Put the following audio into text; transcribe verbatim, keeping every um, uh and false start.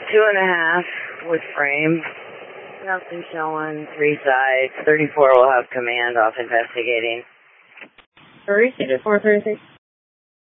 Two and a half with frame. Nothing showing. Three sides. thirty-four will have command off investigating. Three, six, four, thirty-six.